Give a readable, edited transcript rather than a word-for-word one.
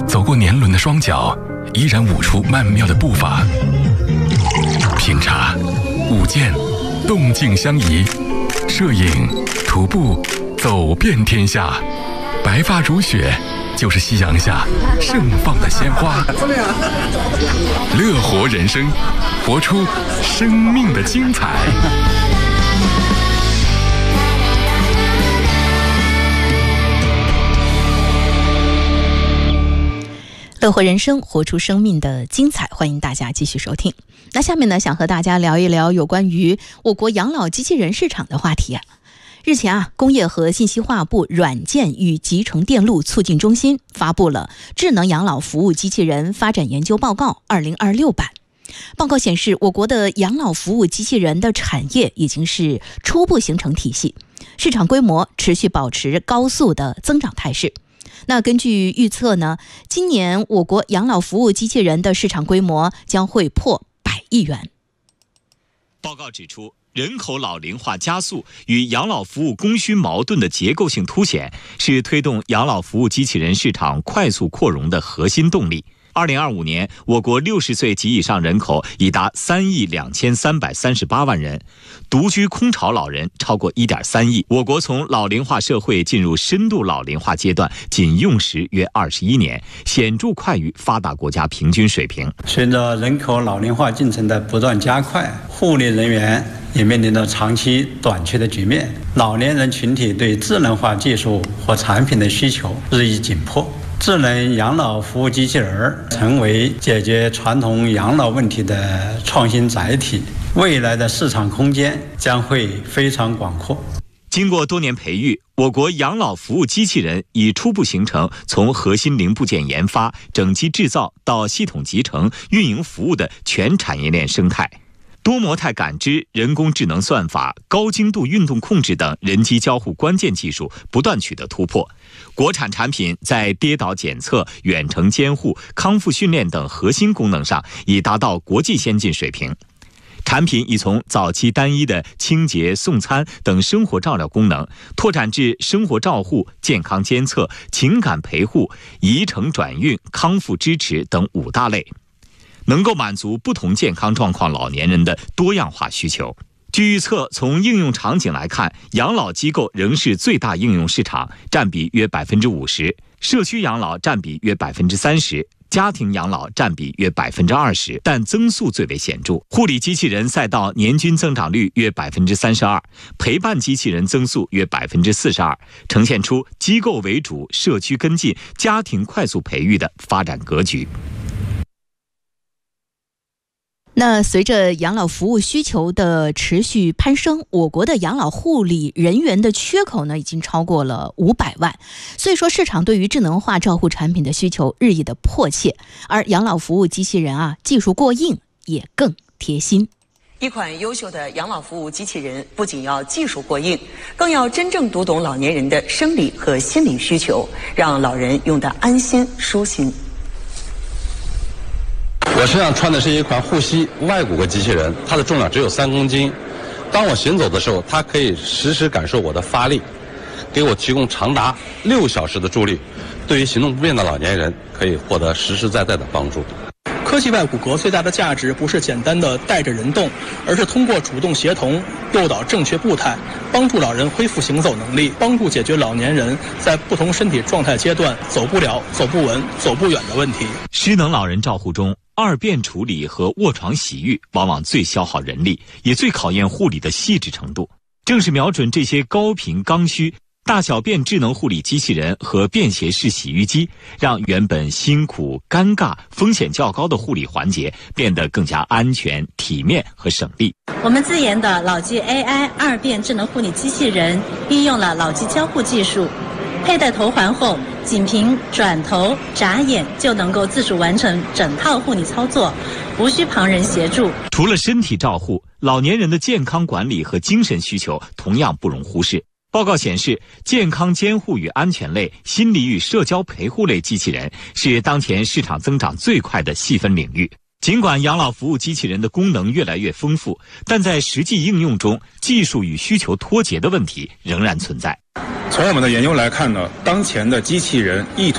走过年轮的双脚，依然舞出曼妙的步伐。品茶、舞剑，动静相宜；摄影、徒步，走遍天下。白发如雪，就是夕阳下盛放的鲜花。乐活人生，活出生命的精彩。 乐活人生，活出生命的精彩，欢迎大家继续收听。那下面呢，想和大家聊一聊有关于我国养老机器人市场的话题啊。日前工业和信息化部软件与集成电路促进中心发布了《智能养老服务机器人发展研究报告2026版》。报告显示，我国的养老服务机器人的产业已经是初步形成体系，市场规模持续保持高速的增长态势。那根据预测呢，今年我国养老服务机器人的市场规模将会破100亿元。 报告指出，人口老龄化加速与养老服务供需矛盾的结构性凸显，是推动养老服务机器人市场快速扩容的核心动力。2025年，我国60岁及以上人口已达3亿2338万人，独居空巢老人超过1.3亿。我国从老龄化社会进入深度老龄化阶段，仅用时约21年，显著快于发达国家平均水平。 随着人口老龄化进程的不断加快，护理人员也面临着长期短缺的局面，老年人群体对智能化技术和产品的需求日益紧迫。智能养老服务机器人成为解决传统养老问题的创新载体，未来的市场空间将会非常广阔。 经过多年培育，我国养老服务机器人已初步形成从核心零部件研发、整机制造到系统集成、运营服务的全产业链生态。多模态感知、人工智能算法、高精度运动控制等人机交互关键技术不断取得突破。国产产品在跌倒检测、远程监护、康复训练等核心功能上已达到国际先进水平。产品已从早期单一的清洁、送餐等生活照料功能，拓展至生活照护、健康监测、情感陪护、移程转运、康复支持等5大类，能够满足不同健康状况老年人的多样化需求。据预测，从应用场景来看，养老机构仍是最大应用市场，占比约50%，社区养老占比约30%，家庭养老占比约20%，但增速最为显著。护理机器人赛道年均增长率约32%，陪伴机器人增速约42%，呈现出机构为主、社区跟进、家庭快速培育的发展格局。 那随着养老服务需求的持续攀升，我国的养老护理人员的缺口呢，已经超过了500万。所以说，市场对于智能化照护产品的需求日益的迫切，而养老服务机器人技术过硬，也更贴心。 一款优秀的养老服务机器人不仅要技术过硬，更要真正读懂老年人的生理和心理需求，让老人用得安心舒心。 我身上穿的是一款护膝外骨骼机器人，它的重量只有3公斤。当我行走的时候，它可以实时感受我的发力，给我提供长达6小时的助力。对于行动不便的老年人，可以获得实实在在的帮助。 科技外骨骼最大的价值不是简单的带着人动，而是通过主动协同诱导正确步态，帮助老人恢复行走能力，帮助解决老年人在不同身体状态阶段走不了、走不稳、走不远的问题。 失能老人照护中，二便处理和卧床洗浴往往最消耗人力，也最考验护理的细致程度。正是瞄准这些高频刚需，大小便智能护理机器人和便携式洗浴机，让原本辛苦、尴尬、风险较高的护理环节变得更加安全、体面和省力。 我们自研的老机 AI 二便智能护理机器人运用了老机交互技术，佩戴头环后，仅凭转头、眨眼就能够自主完成整套护理操作，无需旁人协助。 除了身体照护，老年人的健康管理和精神需求同样不容忽视。报告显示，健康监护与安全类、心理与社交陪护类机器人是当前市场增长最快的细分领域。尽管养老服务机器人的功能越来越丰富，但在实际应用中，技术与需求脱节的问题仍然存在。 从我们的研究来看呢，当前的机器人意图